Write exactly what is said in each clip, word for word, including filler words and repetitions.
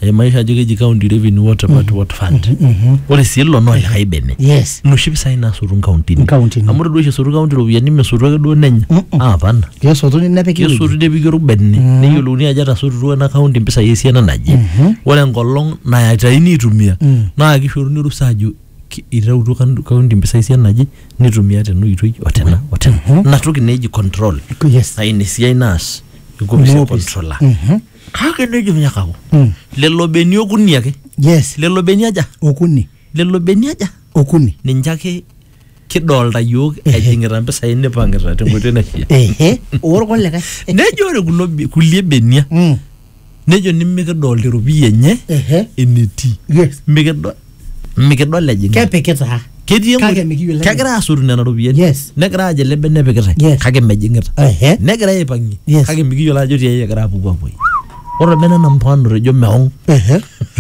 e maisha jige ji county revenue what about what fund ore sielo no ya ibene yes no shipi sai na suru county county amuru do shi suru county ro yani me suru do nenya ah pana yo suru ni napeki yo suru de bigero benne ne yolo ni aja ta suru na county mpesa yesi na naji ore ngolong na ya taini itumia na kishoru ni rusaju irautu county mpesa yesi na naji nitumia teno itoi otena otena na toki neji control yes aini siai nas yuko bisa controller kake neji mnyakao lelo beni okuni yake yes lelo beni aja okuni lelo beni aja okuni ninjake kidolta yok ejingira mpesa ine pangira tengote na hia ehe orko leka nejo ore kulo kulie benia nejo nimikidolta ropiye nye eneti yes mikidol mikidol ejinga kepeketa ketii kake mikiyiolo kagira asuru nena ropiye yes negira aje lebe nepeketa kake mejingita ehe negira aipangi yes kake mikiyiolo ajo tiai egira apuku apoi ore bena na mpano rejo meong ehe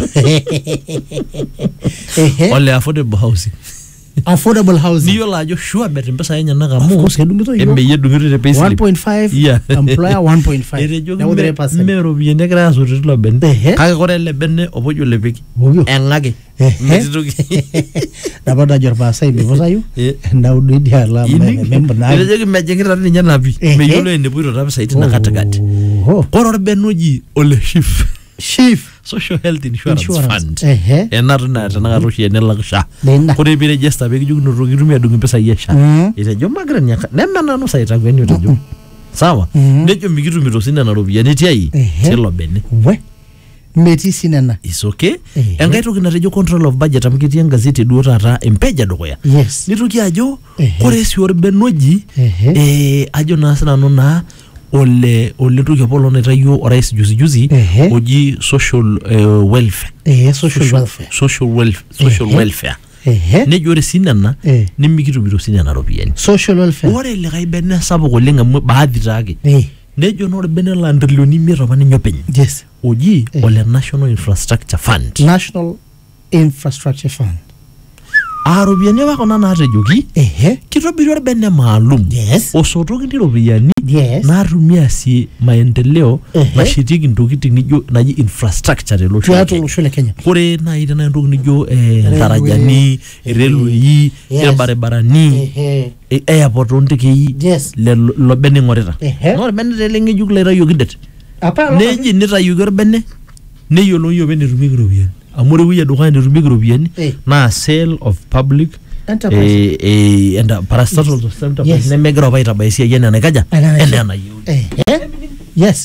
ehe ole affordable housing affordable housing niyola ajo sure bet mpesa yenya nakamu of course edungito yo embe yedungito te payslip one point five yeah employer one point five erejo me robiye negira asuru tilo ben kake kore le benne opojo lepeki engake metitoki dabada jorba sai bivosayo ndaudu dia la member na erejo mejingira ninye napi meyolo ene puito ta pesa itina katakati kore benoji ole chief chief social health insurance, insurance. fund ehe enatu na tana roshi enelaksha kore bi register be kijukuno rokitumia dungi pesa yesha itejo magra nyaka nemena no saita gweni itejo sawa nejo mikitumito sina na robiani tiai telo bene we meti sinana is okay engai toki natejo control of budget amkitia ngazeti duo tata empeja dokoya yes nitoki ajo kore si orbenoji eh ajo na sana no na ole ole tuke polo netayo orais juzi juzi oji social uh, welfare eh social welfare social welfare social welfare eh ne jore sinana nimikitumito sinana ropiani social welfare ore le gaibene sabu olenga baadhi take eh ne jo no bene la ndilioni miro bani nyopeny yes oji ole national infrastructure fund national infrastructure fund arobiani wako na nate joki ehe kitobiri bene maalum yes osotoki ndi robiani yes natumia si maendeleo na shitiki ntokitin nijo naji infrastructure telo shule shule Kenya kore na ita na ntokitin nijo eh darajani railway ya barabarani eh airport onteki yes lo bene ngorita no bene tele ngejuk le rayo gidet apa neji nitayu gor bene neyolo yo bene rumigi robiani amore wiya do kan rumigi robiani na sale of public enterprise eh and parastatal center ne megro baita baisia yena na kaja ene na yu eh yes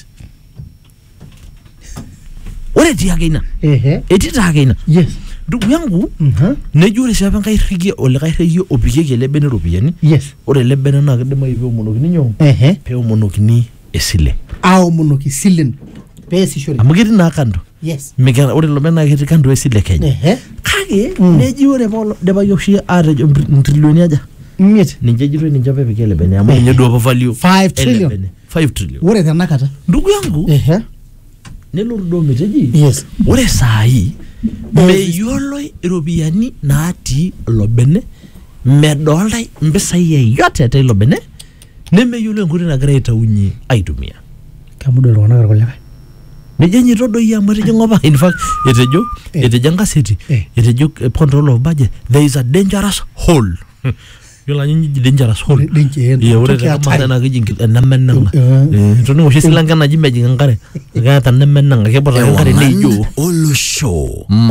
ore ti againa eh etita againa yes ndugu yangu ne jure shapa ngai rigi ole kai rigi obigege le bene robiani yes ore le bene na kadema ibe monokini nyo eh pe monokini esile au monoki silen pesi shori amugiri na kando yes megana ore lo bene kiti kando esile Kenya eh kage ne jure bolo de ba yoshi are trilioni aja Miet. Ninja jiru ninja pepe kele bene amu ninja duopa value five trillion five trillion ore tena kata ndugu yangu ehe nelo ndo meteji yes ore sahi meyolo robiani naati lobene medolta mpesa yote te lobene nemeyolo nguri na greta unyi aitumia kamudo lona garkoleka nejenyi todo ya mweteje ngoba in fact etejo etejo ngaseti etejo control of budget there is a dangerous hole yola nyinyi dangerous hole ya ore kama na kijingi namenanga eh tuni wo shisilanga na jimeji ngare ga ta namenanga ke bora ngare nejo all show